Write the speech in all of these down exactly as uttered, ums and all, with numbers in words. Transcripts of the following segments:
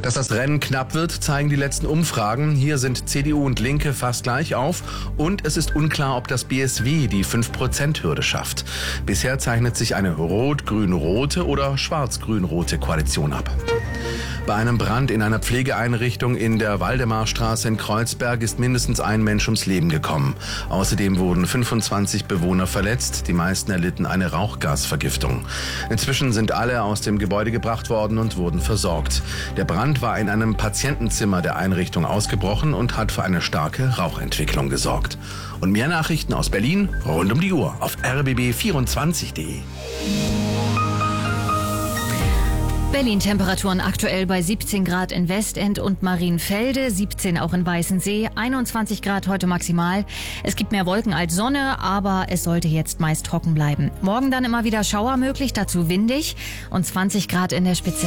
Dass das Rennen knapp wird, zeigen die letzten Umfragen. Hier sind C D U und Linke fast gleich auf. Und es ist unklar, ob das B S W die fünf Prozent Hürde schafft. Bisher zeichnet sich eine rot-grün-rote oder schwarz-grün-rote Koalition ab. Bei einem Brand in einer Pflegeeinrichtung in der Waldemarstraße in Kreuzberg ist mindestens ein Mensch ums Leben gekommen. Außerdem wurden fünfundzwanzig Bewohner verletzt. Die meisten erlitten eine Rauchgasvergiftung. Inzwischen sind alle aus dem Gebäude gebracht worden und wurden versorgt. Der Brand war in einem Patientenzimmer der Einrichtung ausgebrochen und hat für eine starke Rauchentwicklung gesorgt. Und mehr Nachrichten aus Berlin rund um die Uhr auf r b b vierundzwanzig punkt d e. Berlin-Temperaturen aktuell bei siebzehn Grad in Westend und Marienfelde, siebzehn auch in Weißensee, einundzwanzig Grad heute maximal. Es gibt mehr Wolken als Sonne, aber es sollte jetzt meist trocken bleiben. Morgen dann immer wieder Schauer möglich, dazu windig und zwanzig Grad in der Spitze.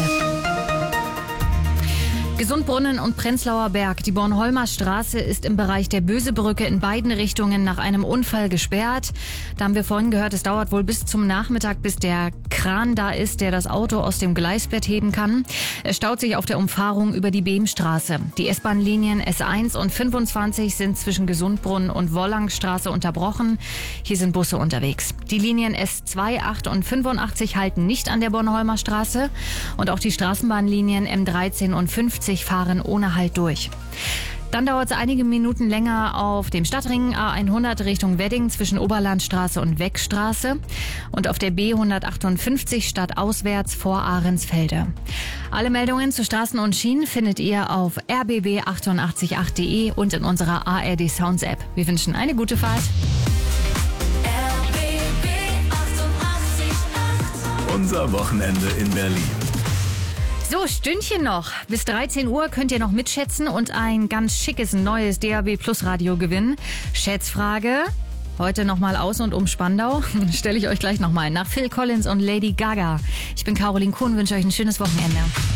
Gesundbrunnen und Prenzlauer Berg. Die Bornholmer Straße ist im Bereich der Bösebrücke in beiden Richtungen nach einem Unfall gesperrt. Da haben wir vorhin gehört, es dauert wohl bis zum Nachmittag, bis der Kran da ist, der das Auto aus dem Gleisbett heben kann. Es staut sich auf der Umfahrung über die Behmstraße. Die S-Bahn-Linien S eins und fünfundzwanzig sind zwischen Gesundbrunnen und Wollangstraße unterbrochen. Hier sind Busse unterwegs. Die Linien S zwei, acht und fünfundachtzig halten nicht an der Bornholmer Straße. Und auch die Straßenbahnlinien M dreizehn und fünfzig fahren ohne Halt durch. Dann dauert es einige Minuten länger auf dem Stadtring A hundert Richtung Wedding zwischen Oberlandstraße und Weckstraße und auf der B hundertachtundfünfzig stadtauswärts vor Ahrensfelde. Alle Meldungen zu Straßen und Schienen findet ihr auf r b b achtundachtzig punkt acht punkt d e und in unserer A R D Sounds App. Wir wünschen eine gute Fahrt. R B B achtundachtzig Komma acht. Unser Wochenende in Berlin. So, Stündchen noch. Bis dreizehn Uhr könnt ihr noch mitschätzen und ein ganz schickes neues D A B Plus Radio gewinnen. Schätzfrage. Heute nochmal aus und um Spandau. Stelle ich euch gleich nochmal nach Phil Collins und Lady Gaga. Ich bin Caroline Kuhn, wünsche euch ein schönes Wochenende.